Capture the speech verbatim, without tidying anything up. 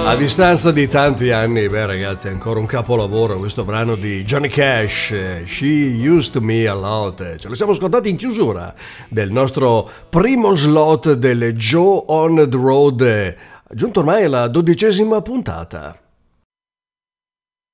A distanza di tanti anni, beh ragazzi, è ancora un capolavoro questo brano di Johnny Cash, She Used Me a Lot. Ce lo siamo ascoltati in chiusura del nostro primo slot del Joe on the Road, giunto ormai alla dodicesima puntata.